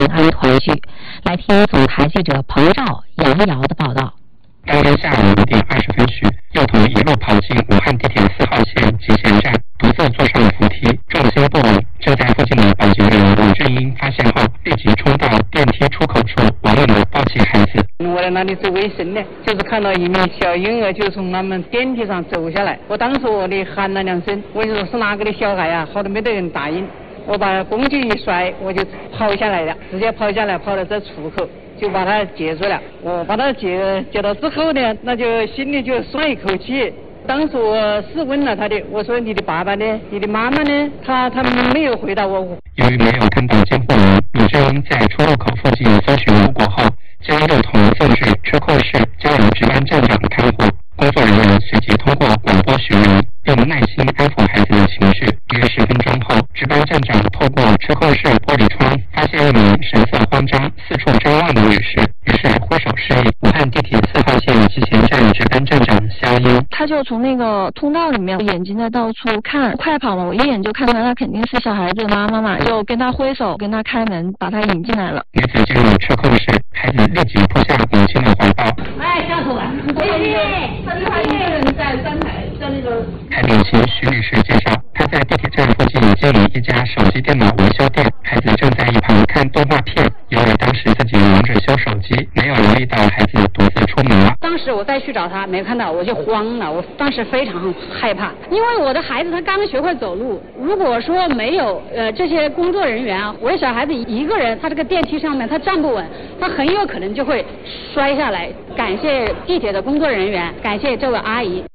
安团聚。来听总台记者彭照、杨瑶的报道。 当天下午5点20分许，幼童一路跑进武汉地铁4号线集贤站，独自坐上了扶梯，重心不稳。正在附近的保洁员李振英发现后，立即冲到电梯出口处，稳稳地抱起孩子。 我在那里是危险的，就是看到一名小婴儿就从他们电梯上走下来。我当时我的喊了2声，我就说是哪个的小孩啊？好多没得人答应。我把工具一摔，我就跑下来了，直接跑下来，跑到这出口。就把他接住了，我把他接到之后呢，那就心里就松一口气。当时我是问了他的，我说你的爸爸呢？你的妈妈呢？他没有回答我。 由于没有看到监护人，李振英在出入口附近搜寻无果后，将幼童送至车库室，交由值班站长看护。工作人员随即通过广播询问，并耐心安抚孩子的情绪。约10分钟后，值班站长透过车库室玻璃窗，发现一名神色慌张、四处张望的女士，于是挥手示意。武汉地铁4号线集贤站值班站长肖英， 他就从那个通道里面，眼睛在到处看，快跑嘛，我一眼就看到他肯定是小孩子的妈妈嘛，就跟他挥手，跟他开门，把他引进来了。 女子进入车库室，孩子立即扑下母亲的怀抱。 哎，下头啊！他一个人在站台，在那个。 孩母亲徐女士介绍，她在地铁站附近经营一家手机电脑维修店，孩子正在一旁看动画片，由于当时自己忙着修手机，没有留意到孩子独自出门了。 当时我再去找他，没看到，我就慌了，我当时非常害怕，因为我的孩子他刚学会走路，如果说没有这些工作人员啊，我的小孩子一个人，他这个电梯上面他站不稳，他很有可能就会摔下来。感谢地铁的工作人员，感谢这位阿姨。